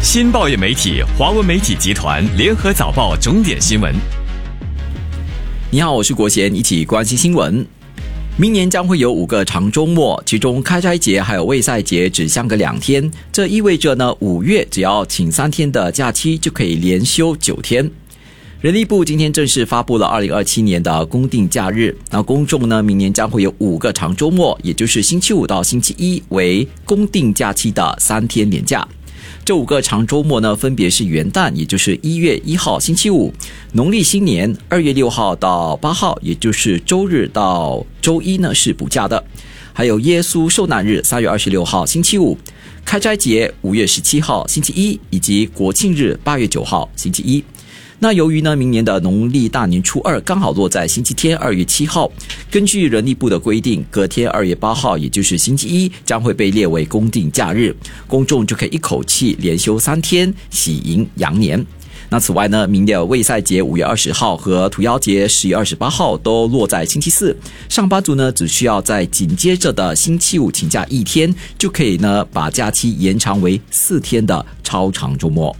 新报业媒体华文媒体集团联合早报重点新闻。 你好，我是国贤，一起关心新闻。明年将会有5个长周末，其中开斋节还有卫赛节只相隔2天，这意味着呢，5月只要请3天的假期就可以连休9天。人力部今天正式发布了2027年的公定假日，那公众呢明年将会有5个长周末，也就是星期五到星期一为公定假期的3天连假。这5个长周末呢，分别是元旦，也就是1月1号星期五；农历新年2月6号到8号，也就是周日到周一呢是补假的；还有耶稣受难日3月26号星期五，开斋节5月17号星期一，以及国庆日8月9号星期一。那由于呢，明年的农历大年初二刚好落在星期天2月7号，根据人力部的规定，隔天2月8号，也就是星期一，将会被列为公定假日，公众就可以一口气连休3天，喜迎羊年。那此外呢，明年的卫赛节5月20号和屠妖节10月28号都落在星期四，上班族呢只需要在紧接着的星期五请假1天，就可以呢把假期延长为4天的超长周末。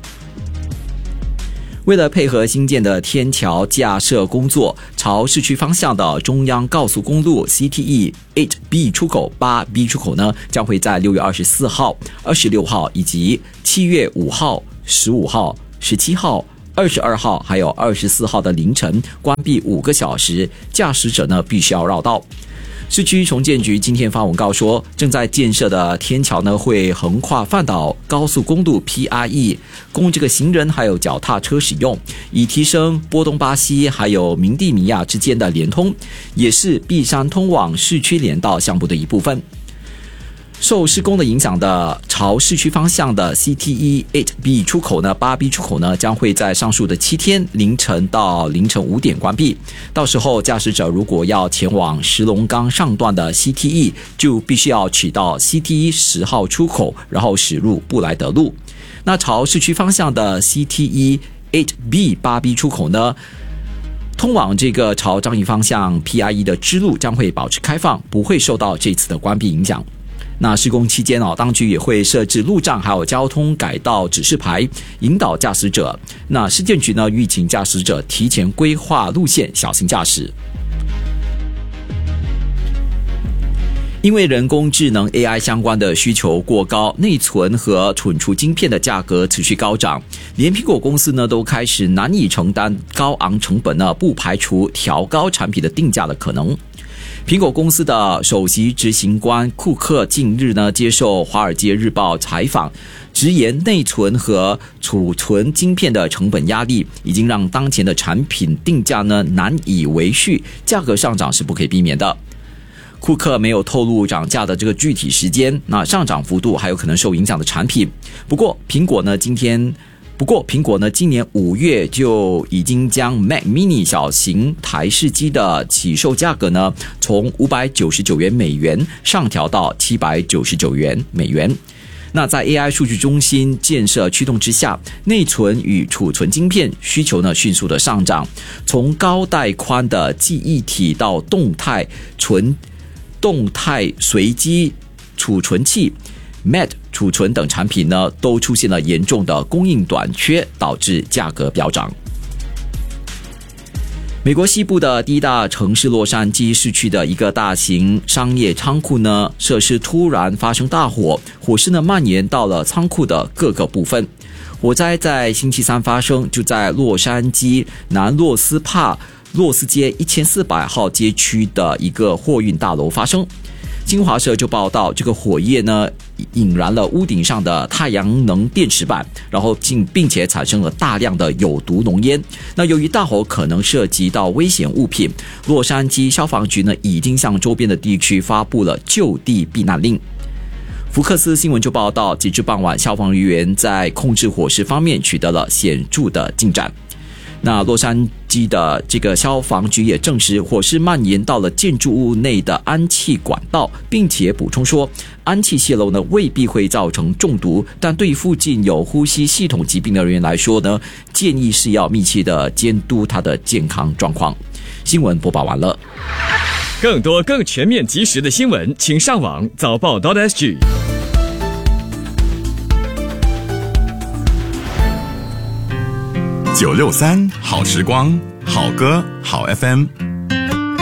为了配合新建的天桥架设工作，朝市区方向的中央高速公路 CTE 8B 出口 8B 出口呢，将会在6月24号、26号以及7月5号、15号、17号、22号还有24号的凌晨关闭5个小时，驾驶者呢必须要绕道。市区重建局今天发文告说，正在建设的天桥呢会横跨范岛高速公路 PRE， 供这个行人还有脚踏车使用，以提升波东巴西还有明地米亚之间的连通，也是碧山通往市区连道项目的一部分。受施工的影响的朝市区方向的 CTE 8B 出口呢 8B 出口呢将会在上述的7天凌晨到凌晨5点关闭，到时候驾驶者如果要前往石龙岗上段的 CTE， 就必须要取到 CTE 10号出口，然后驶入布莱德路。那朝市区方向的 CTE 8B 8B 出口呢，通往这个朝樟宜方向 PRE 的支路将会保持开放，不会受到这次的关闭影响。那施工期间当局也会设置路障还有交通改道指示牌，引导驾驶者。那市建局呢，预请驾驶者提前规划路线，小心驾驶。因为人工智能 AI 相关的需求过高，内存和存储晶片的价格持续高涨，连苹果公司呢都开始难以承担高昂成本呢，不排除调高产品的定价的可能。苹果公司的首席执行官库克近日呢接受《华尔街日报》采访，直言内存和储存晶片的成本压力已经让当前的产品定价呢难以维续，价格上涨是不可以避免的。库克没有透露涨价的这个具体时间，那上涨幅度还有可能受影响的产品。不过苹果呢今年5月就已经将 Mac Mini 小型台式机的起售价格呢从599元美元上调到799元美元。那在 AI 数据中心建设驱动之下，内存与储存晶片需求呢迅速的上涨，从高带宽的记忆体到动态随机储存器，MAT 储存等产品呢，都出现了严重的供应短缺，导致价格飙涨。美国西部的第一大城市洛杉矶市区的一个大型商业仓库呢，设施突然发生大火，火势呢蔓延到了仓库的各个部分。火灾在星期三发生，就在洛杉矶南洛斯街1400号街区的一个货运大楼发生。新华社就报道，这个火焰呢引燃了屋顶上的太阳能电池板，然后并且产生了大量的有毒浓烟。那由于大火可能涉及到危险物品，洛杉矶消防局呢已经向周边的地区发布了就地避难令。福克斯新闻就报道，截至傍晚，消防人员在控制火势方面取得了显著的进展。那洛杉矶的这个消防局也证实，火势蔓延到了建筑物内的氨气管道，并且补充说，氨气泄漏呢未必会造成中毒，但对附近有呼吸系统疾病的人员来说呢，建议是要密切的监督他的健康状况。新闻播报完了。 更多更全面及时的新闻，请上网早报.sg。 963好时光，好歌好 FM。